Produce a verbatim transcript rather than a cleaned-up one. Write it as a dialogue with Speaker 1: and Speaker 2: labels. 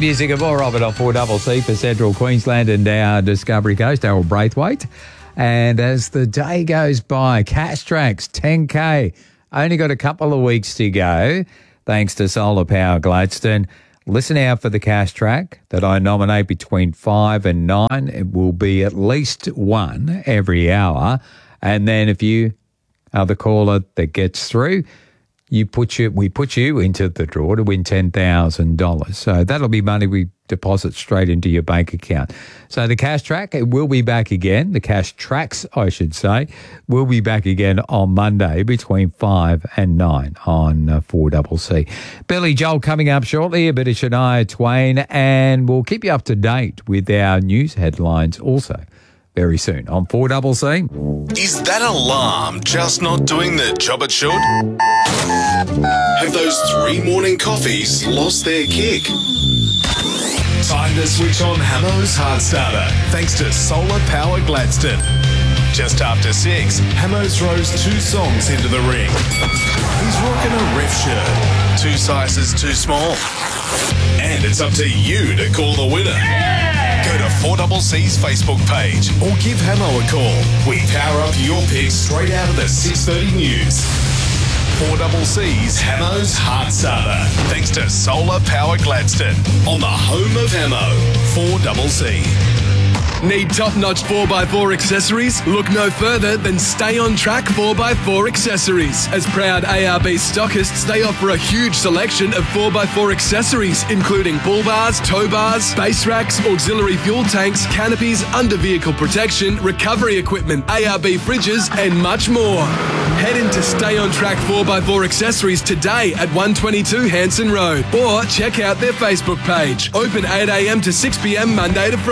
Speaker 1: music and more of it on four C C for Central Queensland and our Discovery Coast, Darryl Braithwaite. And as the day goes by, Cash Tracks, ten K, only got a couple of weeks to go, thanks to Solar Power Gladstone. Listen out for the Cash Track that I nominate between five and nine. It will be at least one every hour. And then if you are the caller that gets through, You put you, we put you into the draw to win ten thousand dollars. So that'll be money we deposit straight into your bank account. So the Cash Track, it will be back again. The Cash Tracks, I should say, will be back again on Monday between five and nine on uh, four C C. Billy Joel coming up shortly, a bit of Shania Twain, and we'll keep you up to date with our news headlines also very soon on four C C.
Speaker 2: Is that alarm just not doing the job it should? Have those three morning coffees lost their kick? Time to switch on Hamo's Heart Starter, thanks to Solar Power Gladstone. Just after six, Hamo throws two songs into the ring. He's rocking a ref shirt, two sizes too small. And it's up to you to call the winner. Go to four C C's Facebook page or give Hamo a call. We power up your picks straight out of the six thirty news. four C C's Hamo's Heart Starter, thanks to Solar Power Gladstone on the home of Hamo, four C C.
Speaker 3: Need top-notch four by four accessories? Look no further than Stay On Track four by four Accessories. As proud A R B stockists, they offer a huge selection of four by four accessories, including bull bars, tow bars, base racks, auxiliary fuel tanks, canopies, under-vehicle protection, recovery equipment, A R B fridges, and much more. Head into Stay On Track four by four Accessories today at one twenty-two Hanson Road, or check out their Facebook page. Open eight a m to six p m Monday to Friday.